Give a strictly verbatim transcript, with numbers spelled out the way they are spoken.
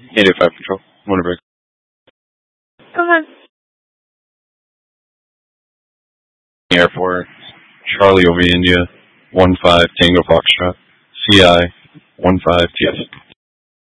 eight eight five Control. Motor break. Come on. Air four, Charlie over India, one five Tango Foxtrot, C I one five T S.